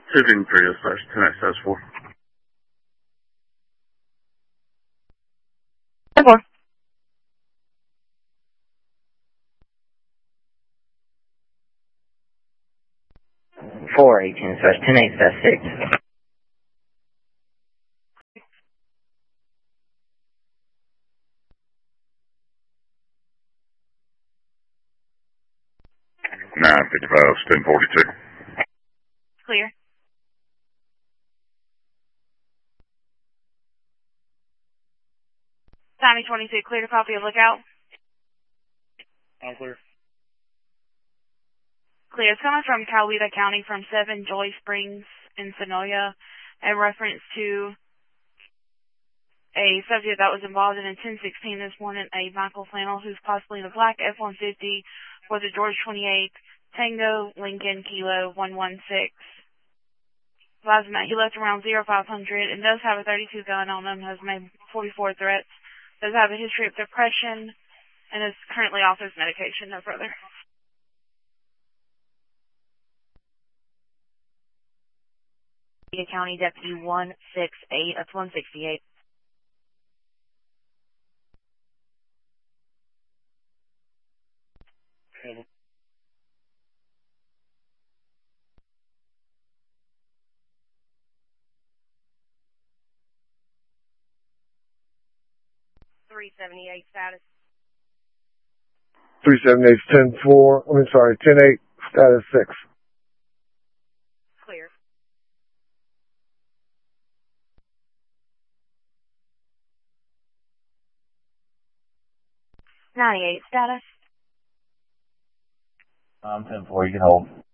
Sitting Prius, slash 10XS4. 10-4. 418/10XS6. Nine 55, 1042. Clear. Tommy 22, clear to copy of lookout. I'm clear. Clear. It's coming from Coweta County from 7 Joy Springs in Sonoya in reference to a subject that was involved in a 1016 this morning, a Michael Flannel who's possibly in a black F-150 for the George 28 Tango Lincoln Kilo 116. Advising that he left around 0500 and does have a 32 gun on him, has made 44 threats, does have a history of depression, and is currently off his medication. No further. County Deputy 168, that's 168. Hello. Status. 378's 10-4, 10-8, status 6. Clear. .98 status. 10-4, you can hold.